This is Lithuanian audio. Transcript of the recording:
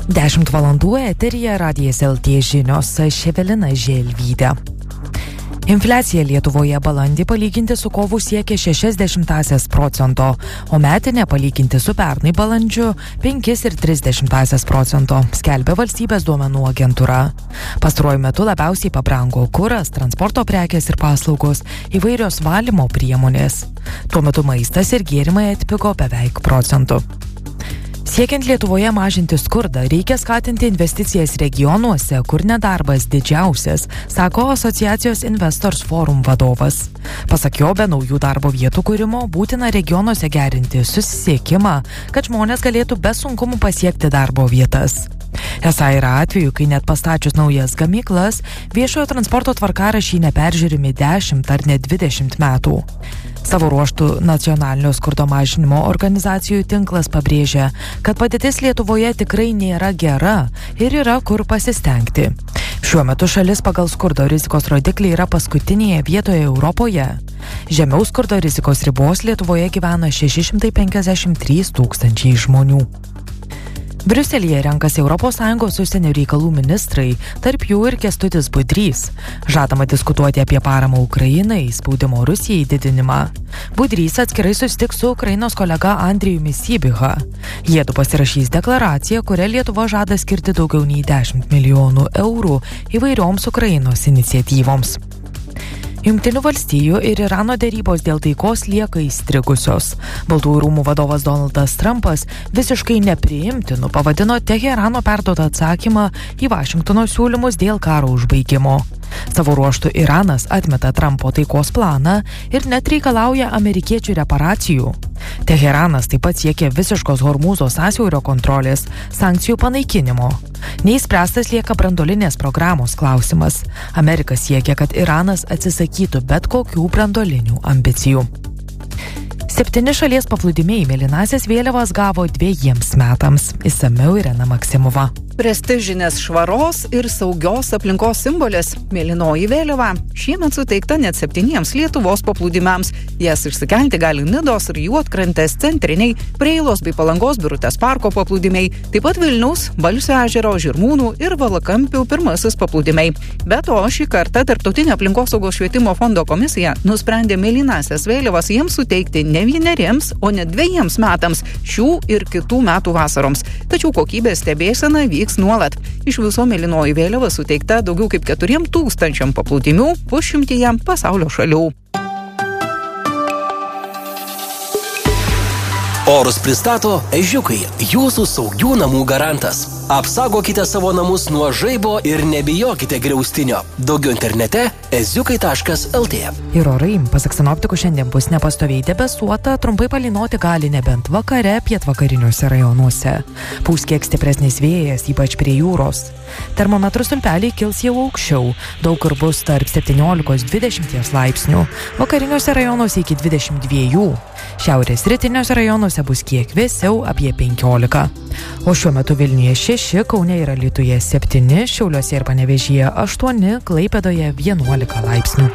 10 valandų eteryje Radijas LT žinios, aš Evelina Želvytė. Infliacija Lietuvoje balandį palyginti su kovu siekia 0,6%, o metinė palyginti su pernai balandžiu 5,3%, skelbia valstybės duomenų agentūra. Pastaruoju metu labiausiai pabrango kuras, transporto prekės ir paslaugos, įvairios valymo priemonės. Tuo metu maistas ir gėrimai atpigo beveik procentu. Siekiant Lietuvoje mažinti skurdą, reikia skatinti investicijas regionuose, kur nedarbas didžiausias, sako asociacijos Investors Forum vadovas. Pasak jo, be naujų darbo vietų kūrimo būtina regionuose gerinti susisiekimą, kad žmonės galėtų be sunkumų pasiekti darbo vietas. Esą yra atveju, kai net pastačius naujas gamyklas, viešojo transporto tvarkaraščiai neperžiūrimi 10 ar net 20 metų. Savo ruožtų nacionalinio skurdo mažinimo organizacijų tinklas pabrėžia, kad padėtis Lietuvoje tikrai nėra gera ir yra kur pasistengti. Šiuo metu šalis pagal skurdo rizikos rodiklį yra paskutinėje vietoje Europoje. Žemiau skurdo rizikos ribos Lietuvoje gyvena 653 tūkstančiai žmonių. Briuselyje renkasi ES užsienio reikalų ministrai, tarp jų ir Kęstutis Budrys. Žadama diskutuoti apie paramą Ukrainai, spaudimo Rusijai didinimą. Budrys atskirai susitiks su Ukrainos kolega Andrijumi Sybiha. Jiedu pasirašys deklaraciją, kuria Lietuva žada skirti daugiau nei 10 milijonų eurų įvairioms Ukrainos iniciatyvoms. Jungtinių valstijų ir Irano derybos dėl taikos lieka įstrigusios. Baltųjų rūmų vadovas Donaldas Trumpas visiškai nepriimtinu pavadino Teherano perduotą atsakymą į Vašingtono siūlymus dėl karo užbaigimo. Savo ruožtu Iranas atmeta Trumpo taikos planą ir net reikalauja amerikiečių reparacijų. Teheranas taip pat siekia visiškos Hormūzo sąsiaurio kontrolės, sankcijų panaikinimo. Neįspręstas lieka branduolinės programos klausimas. Amerika siekia, kad Iranas atsisakytų bet kokių branduolinių ambicijų. 7 šalies paplūdimiai mėlynasias vėliavas gavo 2 metams. Išsamiau Irena Maksimova. Prestižinės švaros ir saugios aplinkos simbolis – mėlynoji vėliava. Šiemet suteikta net 7 Lietuvos paplūdimiams. Jas išsikelti gali Nidos ir Juodkrantės centriniai, Preilos bei Palangos Birutės parko paplūdimiai, taip pat Vilniaus, Balsio ežero, Žirmūnų ir Valakampių pirmasis paplūdimiai. Be to, šį kartą Tarptautinė aplinkosaugos švietimo fondo komisija nusprendė mėlynasias vėliavas jiems suteikti ne 1, o net 2 metams, šių ir kitų metų vasaroms. Tačiau kokybės stebėsena vyks nuolat. Iš viso mėlynoji vėliava suteikta daugiau kaip 4,000 paplūdimių 100 pasaulio šalių. Orus pristato Ežiukai, jūsų saugių namų garantas. Apsaugokite savo namus nuo žaibo ir nebijokite griaustinio. Daugiau internete eziukai.lt. Ir orai, pasak sinoptikų, šiandien bus nepastoviai debesuota, trumpai palynoti gali nebent vakare pietvakariniuose rajonuose. Pūs kiek stipresnis vėjas, ypač prie jūros. Termometrų stulpeliai kils jau aukščiau, daug kur bus tarp 17-20 laipsnių, vakariniuose rajonuose iki 22, šiaurės rytiniuose rajonuose bus kiek vėsiau apie 15. O šiuo metu Vilniuje 6, Kaune ir Alytuje 7, Šiauliuose ir Panevėžyje 8, Klaipėdoje 11 laipsnių.